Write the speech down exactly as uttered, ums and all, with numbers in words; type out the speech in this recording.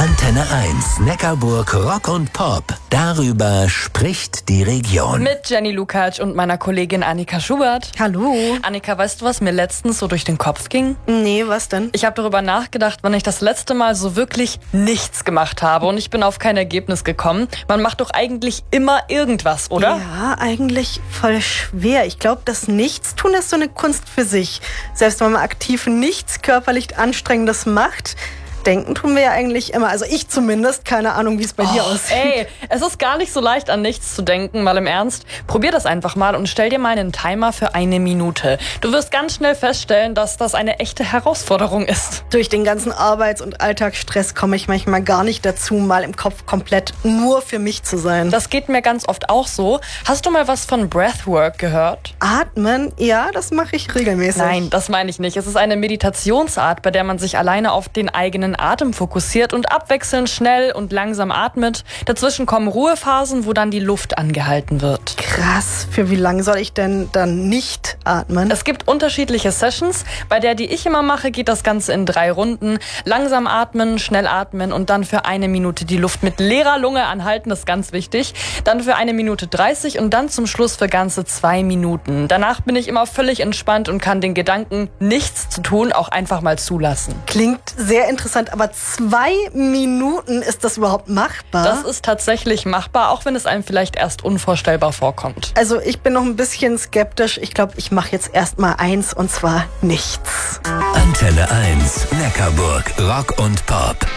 Antenne eins, Neckarburg Rock und Pop. Darüber spricht die Region. Mit Jenny Lukacs und meiner Kollegin Annika Schubert. Hallo. Annika, weißt du, was mir letztens so durch den Kopf ging? Nee, was denn? Ich habe darüber nachgedacht, wann ich das letzte Mal so wirklich nichts gemacht habe. Und ich bin auf kein Ergebnis gekommen. Man macht doch eigentlich immer irgendwas, oder? Ja, eigentlich voll schwer. Ich glaube, das Nichtstun ist so eine Kunst für sich. Selbst wenn man aktiv nichts körperlich Anstrengendes macht, denken tun wir ja eigentlich immer. Also ich zumindest. Keine Ahnung, wie es bei oh, dir aussieht. Ey, es ist gar nicht so leicht, an nichts zu denken. Mal im Ernst, probier das einfach mal und stell dir mal einen Timer für eine Minute. Du wirst ganz schnell feststellen, dass das eine echte Herausforderung ist. Durch den ganzen Arbeits- und Alltagsstress komme ich manchmal gar nicht dazu, mal im Kopf komplett nur für mich zu sein. Das geht mir ganz oft auch so. Hast du mal was von Breathwork gehört? Atmen? Ja, das mache ich regelmäßig. Nein, das meine ich nicht. Es ist eine Meditationsart, bei der man sich alleine auf den eigenen Atem fokussiert und abwechselnd schnell und langsam atmet. Dazwischen kommen Ruhephasen, wo dann die Luft angehalten wird. Krass. Für wie lange soll ich denn dann nicht atmen? Es gibt unterschiedliche Sessions. Bei der, die ich immer mache, geht das Ganze in drei Runden. Langsam atmen, schnell atmen und dann für eine Minute die Luft mit leerer Lunge anhalten. Das ist ganz wichtig. Dann für eine Minute dreißig und dann zum Schluss für ganze zwei Minuten. Danach bin ich immer völlig entspannt und kann den Gedanken, nichts zu tun, auch einfach mal zulassen. Klingt sehr interessant, aber zwei Minuten, ist das überhaupt machbar? Das ist tatsächlich machbar, auch wenn es einem vielleicht erst unvorstellbar vorkommt. Also ich bin noch ein bisschen skeptisch. Ich glaube, ich mache jetzt erst mal eins, und zwar nichts. Antenne eins, Neckarburg Rock und Pop.